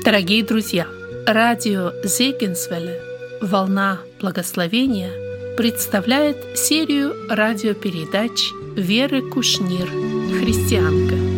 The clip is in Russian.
Дорогие друзья, радио Зегенсвелле «Волна благословения» представляет серию радиопередач Веры Кушнир «Христианка».